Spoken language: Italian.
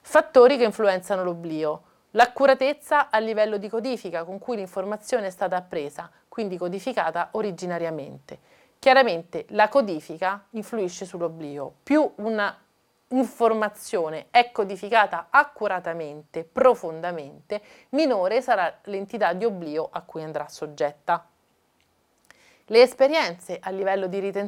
Fattori che influenzano l'oblio. L'accuratezza a livello di codifica con cui l'informazione è stata appresa, quindi codificata originariamente. Chiaramente la codifica influisce sull'oblio. Più una informazione è codificata accuratamente, profondamente, minore sarà l'entità di oblio a cui andrà soggetta. Le esperienze a livello di